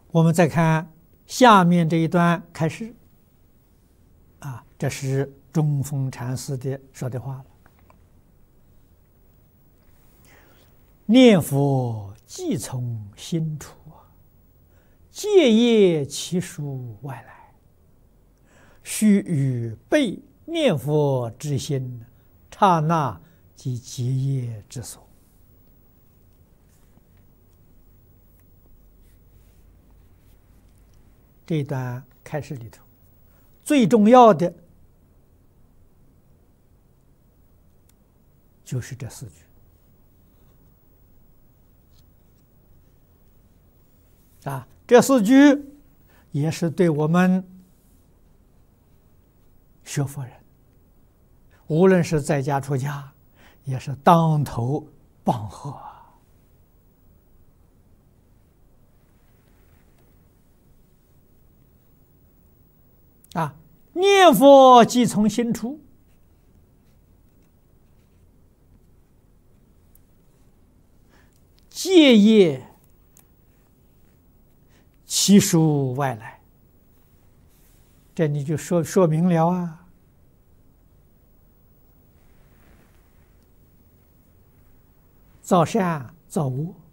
我们再看下面这一段开始，这是中峰禅师说的话了。念佛即从心出，戒业其属外来，须与被念佛之心，刹那即结业之所。这一段开始里头，最重要的就是这4句。这4句也是对我们学佛人，无论是在家出家，也是当头棒喝念佛即从心出，戒业其属外来，这你就说明了造善造恶，